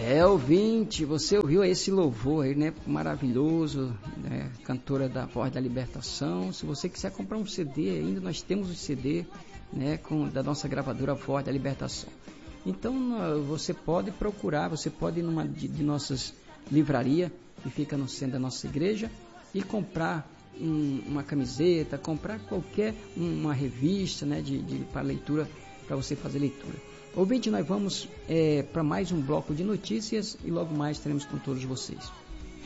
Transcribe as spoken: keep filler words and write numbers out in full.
É, ouvinte, você ouviu esse louvor aí, né? Maravilhoso, né? Cantora da Voz da Libertação. Se você quiser comprar um C D, ainda nós temos o C D, né? Com, da nossa gravadora Voz da Libertação. Então você pode procurar, você pode ir numa de, de nossas livrarias que fica no centro da nossa igreja e comprar um, uma camiseta, comprar qualquer uma revista, né? De, de para leitura, para você fazer leitura. Ouvinte, nós vamos é, para mais um bloco de notícias e logo mais teremos com todos vocês.